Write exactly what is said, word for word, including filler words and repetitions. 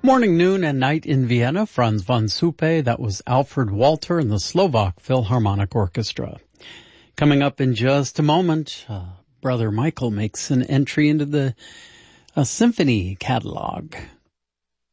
Morning, noon, and night in Vienna, Franz von Suppe. That was Alfred Walter and the Slovak Philharmonic Orchestra. Coming up in just a moment, uh, Brother Michael makes an entry into the uh, symphony catalog.